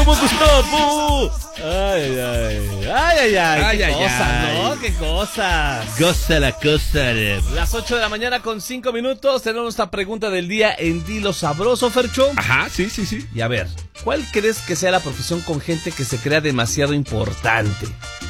¿Cómo Gustavo? Ay, ay, ay, ay, ay, qué cosa, ¿no? Qué cosa. Goza la cosa. Las 8 de la mañana con 5 minutos. Tenemos esta pregunta del día en Dilo Sabroso, Fercho. Ajá, sí. Y a ver, ¿cuál crees que sea la profesión con gente que se crea demasiado importante?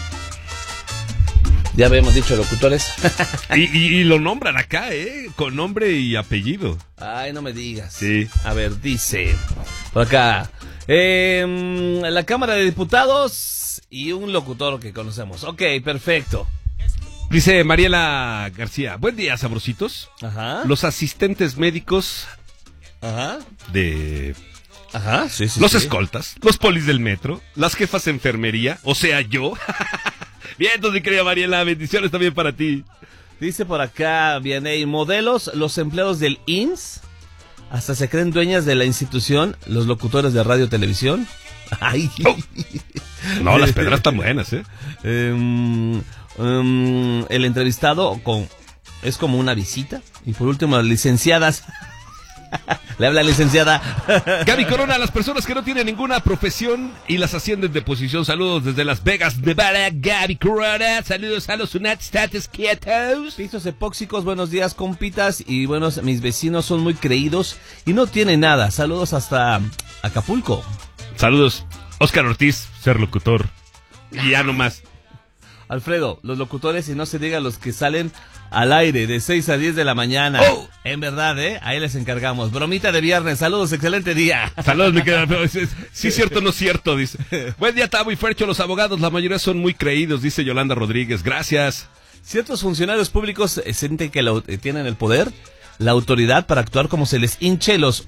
Ya habíamos dicho locutores. y lo nombran acá, con nombre y apellido. Ay, no me digas. Sí. A ver, dice por acá, la Cámara de Diputados y un locutor que conocemos. Ok, perfecto. Dice Mariela García, buen día, sabrositos. Ajá. Los asistentes médicos Ajá. de... Ajá, sí. Los escoltas, los polis del metro, las jefas de enfermería, o sea, yo. Bien, entonces, mi querida Mariela, bendiciones también para ti. Dice por acá, Vianey, modelos, los empleados del IMSS, hasta se creen dueñas de la institución, los locutores de radio y televisión. Ay. Oh. No, las pedras están buenas, El entrevistado es como una visita. Y por último, las licenciadas. Le habla licenciada. Gaby Corona, las personas que no tienen ninguna profesión y las ascienden de posición. Saludos desde Las Vegas, Nevada. Gaby Corona, saludos a los Unatstatus quietos. Pisos epóxicos, buenos días, compitas. Y buenos, mis vecinos son muy creídos y no tienen nada. Saludos hasta Acapulco. Saludos, Oscar Ortiz, ser locutor. Y ya nomás. Alfredo, los locutores y no se diga los que salen al aire de 6 a 10 de la mañana. Oh. En verdad, ahí les encargamos. Bromita de viernes, saludos, excelente día. Saludos, mi querido. Sí, cierto, no cierto, dice. Buen día, Tavo y Fercho, los abogados, la mayoría son muy creídos, dice Yolanda Rodríguez. Gracias. Ciertos funcionarios públicos sienten que tienen el poder, la autoridad para actuar como se les hinche los...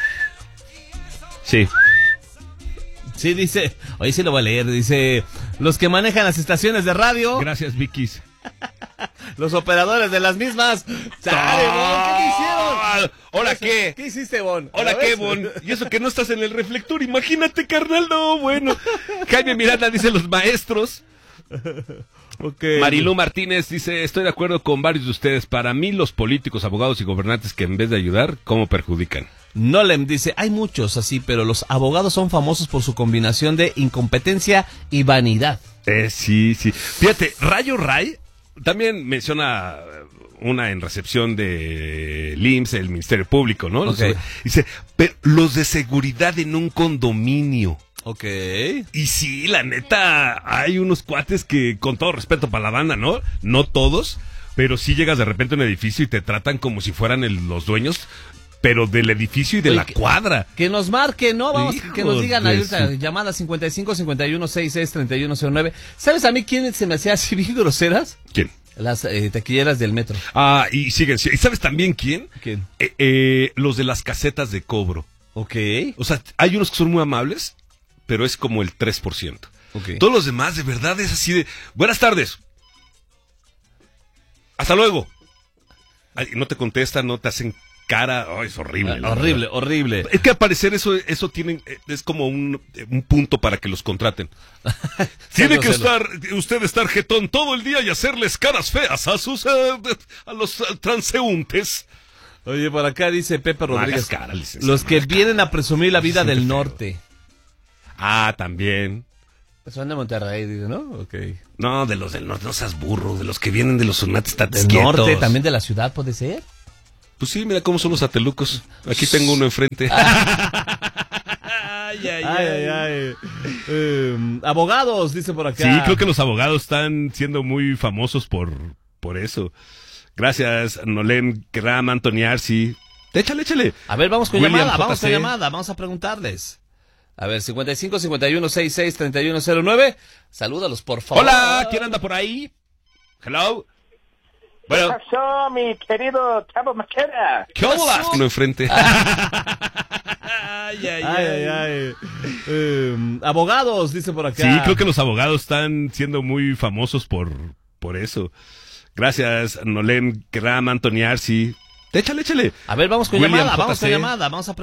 Sí. Sí, dice, hoy sí lo voy a leer, dice, los que manejan las estaciones de radio. Gracias, Vikis. Los operadores de las mismas. ¡Chale, Bon! ¿Qué te hicieron? ¿Hola qué? ¿Qué hiciste, Bon? Hola qué, Bon. Y eso que no estás en el reflector, imagínate, carnal, no, bueno. Jaime Miranda dice los maestros. Okay. Marilú Martínez dice, estoy de acuerdo con varios de ustedes. Para mí, los políticos, abogados y gobernantes que en vez de ayudar, ¿cómo perjudican? Nolem dice, hay muchos así, pero los abogados son famosos por su combinación de incompetencia y vanidad. Sí. Fíjate, Rayo Ray también menciona una en recepción de IMSS, el Ministerio Público, ¿no? Okay. Dice, pero los de seguridad en un condominio. Ok. Y sí, la neta, hay unos cuates que, con todo respeto para la banda, ¿no? No todos, pero sí llegas de repente a un edificio y te tratan como si fueran los dueños, pero del edificio y de la cuadra. Que nos marquen, ¿no? Vamos, Hijo que nos digan ahorita, su... llamada 55 51 66 3109. ¿Sabes a mí quién se me hacía así bien groseras? ¿Quién? Las taquilleras del metro. Ah, y siguen. ¿Y sabes también quién? ¿Quién? Los de las casetas de cobro. Ok. O sea, hay unos que son muy amables, pero es como el 3%. Okay. Todos los demás, de verdad, es así de... Buenas tardes. Hasta luego. Ay, no te contestan, no te hacen cara. Oh, es horrible. Horrible. Es que al parecer eso tienen, es como un punto para que los contraten. Tiene que usted estar jetón todo el día y hacerles caras feas a los transeúntes. Oye, por acá dice Pepe Rodríguez, cara, los que vienen a presumir la vida del norte. Ah, también. Son de Monterrey, dice, ¿no? Ok. No, de los del norte, no seas burro, de los que vienen de los Unatstatus del norte, también de la ciudad, ¿puede ser? Pues sí, mira cómo son los atelucos. Aquí tengo uno enfrente. Ay. Abogados, dice por acá. Sí, creo que los abogados están siendo muy famosos por eso. Gracias, Nolén, Kram, Anthony Arce. Échale. A ver, vamos con William llamada, vamos a preguntarles. A ver, 55 51 66 3109. Salúdalos, por favor. Hola, ¿quién anda por ahí? Hello. Bueno. ¿Qué pasó, mi querido Chavo Machera? ¿Qué hola? Uno enfrente. Abogados, dice por acá. Sí, creo que los abogados están siendo muy famosos por eso. Gracias, Nolén, Kram, Anthony Arce. Échale. A ver, vamos con William llamada, JC. vamos a